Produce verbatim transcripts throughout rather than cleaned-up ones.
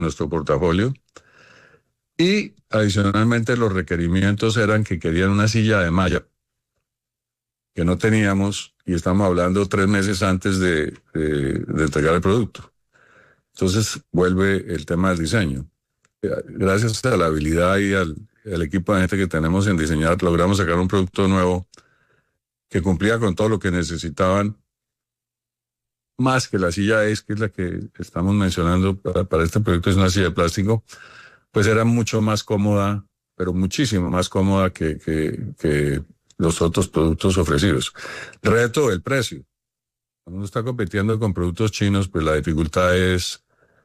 nuestro portafolio. Y adicionalmente los requerimientos eran que querían una silla de malla que no teníamos, y estamos hablando tres meses antes de, de, de entregar el producto. Entonces vuelve el tema del diseño. Gracias a la habilidad y al, al equipo de gente que tenemos en diseñar, logramos sacar un producto nuevo que cumplía con todo lo que necesitaban, más que la silla Ace, que es la que estamos mencionando para, para este proyecto, es una silla de plástico, pues era mucho más cómoda, pero muchísimo más cómoda que, que, que los otros productos ofrecidos. Reto, el precio. Cuando uno está compitiendo con productos chinos, pues la dificultad es,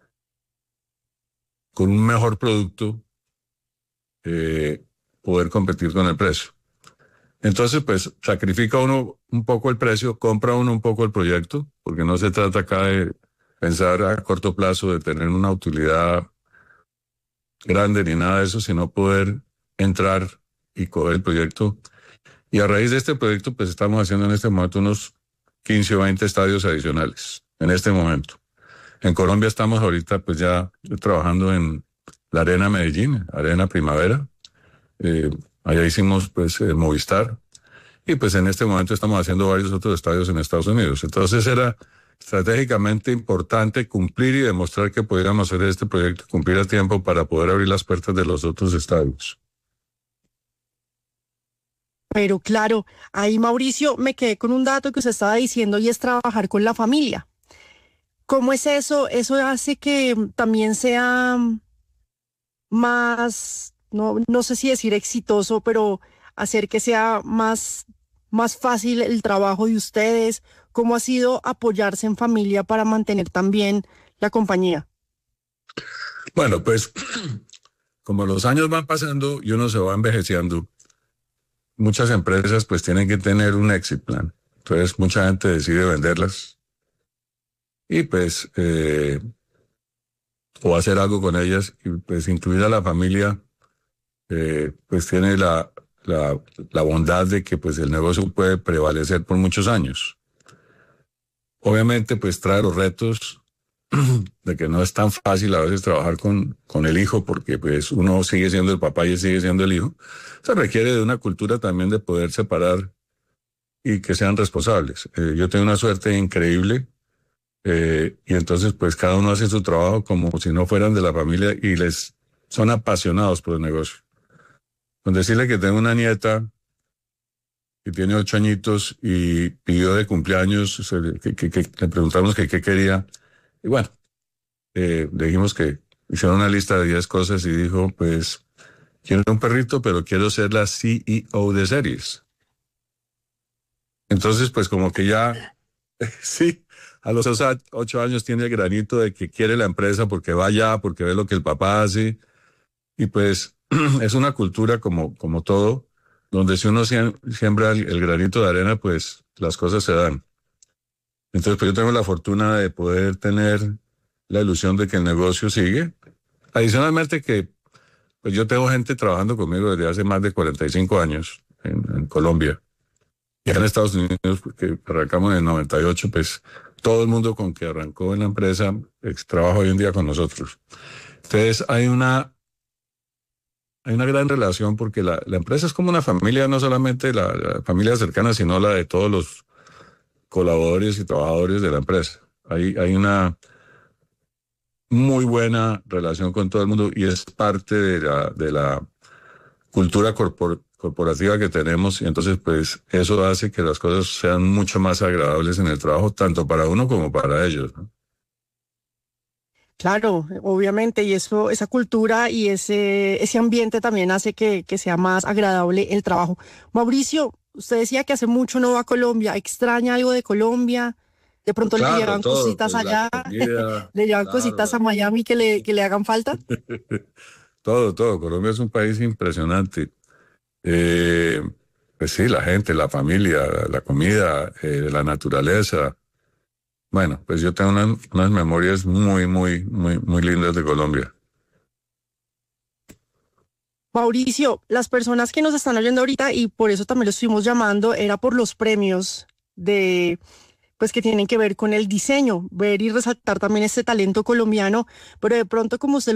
con un mejor producto, eh, poder competir con el precio. Entonces, pues, sacrifica uno un poco el precio, compra uno un poco el proyecto, porque no se trata acá de pensar a corto plazo, de tener una utilidad grande ni nada de eso, sino poder entrar y coger el proyecto. Y a raíz de este proyecto, pues estamos haciendo en este momento unos quince o veinte estadios adicionales, en este momento. En Colombia estamos ahorita pues ya trabajando en la Arena Medellín, Arena Primavera. Eh, allá hicimos pues el Movistar. Y pues en este momento estamos haciendo varios otros estadios en Estados Unidos. Entonces era estratégicamente importante cumplir y demostrar que podíamos hacer este proyecto, cumplir a tiempo para poder abrir las puertas de los otros estadios. Pero claro, ahí Mauricio, me quedé con un dato que usted estaba diciendo y es trabajar con la familia. ¿Cómo es eso? Eso hace que también sea más, no, no sé si decir exitoso, pero hacer que sea más, más fácil el trabajo de ustedes. ¿Cómo ha sido apoyarse en familia para mantener también la compañía? Bueno, pues como los años van pasando y uno se va envejeciendo, muchas empresas pues tienen que tener un exit plan. Entonces mucha gente decide venderlas y pues eh, o hacer algo con ellas, y pues incluir a la familia eh, pues tiene la, la, la bondad de que pues el negocio puede prevalecer por muchos años. Obviamente pues trae los retos de que no es tan fácil a veces trabajar con, con el hijo, porque pues uno sigue siendo el papá y él sigue siendo el hijo. Se requiere de una cultura también de poder separar y que sean responsables. Eh, yo tengo una suerte increíble, eh, y entonces pues cada uno hace su trabajo como si no fueran de la familia y les son apasionados por el negocio. Con decirle que tengo una nieta que tiene ocho añitos y pidió de cumpleaños, que, que, que, le preguntamos que qué quería, y bueno, eh, le dijimos que hicieron una lista de diez cosas y dijo, pues, quiero un perrito, pero quiero ser la C E O de series. Entonces, pues como que ya, sí, a los ocho años tiene el granito de que quiere la empresa porque va allá, porque ve lo que el papá hace, y pues es una cultura como, como todo, donde si uno siembra el, el granito de arena, pues las cosas se dan. Entonces, pues yo tengo la fortuna de poder tener la ilusión de que el negocio sigue. Adicionalmente que pues yo tengo gente trabajando conmigo desde hace más de cuarenta y cinco años en, en Colombia. Y en Estados Unidos, que arrancamos en el noventa y ocho, pues todo el mundo con que arrancó en la empresa trabaja hoy en día con nosotros. Entonces hay una, hay una gran relación porque la, la empresa es como una familia, no solamente la, la familia cercana, sino la de todos los colaboradores y trabajadores de la empresa. Hay, hay una muy buena relación con todo el mundo y es parte de la, de la cultura corpor, corporativa que tenemos, y entonces pues eso hace que las cosas sean mucho más agradables en el trabajo, tanto para uno como para ellos, ¿no? Claro, obviamente, y eso, esa cultura y ese, ese ambiente también hace que, que sea más agradable el trabajo. Mauricio, usted decía que hace mucho no va a Colombia, ¿extraña algo de Colombia? De pronto le Claro, llevan todo, cositas pues la allá, comida, le llevan claro, cositas la... a Miami que le, que le hagan falta. todo, todo. Colombia es un país impresionante. Eh, pues sí, la gente, la familia, la, la comida, eh, la naturaleza. Bueno, pues yo tengo unas, unas memorias muy, muy, muy, muy lindas de Colombia. Mauricio, las personas que nos están oyendo ahorita, y por eso también lo estuvimos llamando, era por los premios de pues que tienen que ver con el diseño, ver y resaltar también este talento colombiano, pero de pronto como usted